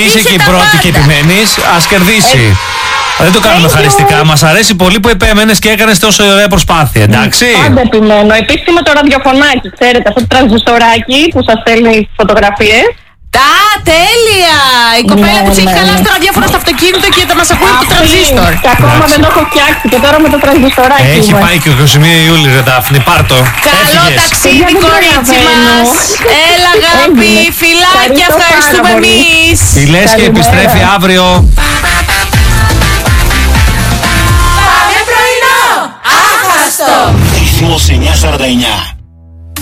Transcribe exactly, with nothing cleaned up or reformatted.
είσαι και η πρώτη και επιμένεις, ας κερδίσει. Ε, δεν το κάνουμε χαριστικά. Μας αρέσει πολύ που επέμενες και έκανες τόσο ωραία προσπάθεια, εντάξει. Πάντα επιμένω. Επίσης με το ραδιοφωνάκι, ξέρετε, αυτό το τρανζιστοράκι που σας στέλνει φωτογραφίες. Τα τέλεια! Η κοπέλα Ναι, που έχει ναι, καλά ναι. στο ραδιόφωνο στο αυτοκίνητο και θα μας ακούει από το τρανζίστορ. Και ακόμα δεν το έχω φτιάξει και τώρα με το τρανζιστοράκι. Έχει μας. πάει και ο είκοσι μία Ιούλη, ρε Δάφνη, πάρτο. Καλό Έφυγες. ταξίδι, Δεν κορίτσι καταλαβαίνω. μας. Έλα, αγάπη, Έγινε. φιλάκια, Ευχαριστώ ευχαριστούμε πάρα πολύ. εμείς. Η Λέσχη Καλημέρα. επιστρέφει αύριο. Πάμε πρωινό! Άχαστο! Ρυθμός εννιακόσια σαράντα εννιά.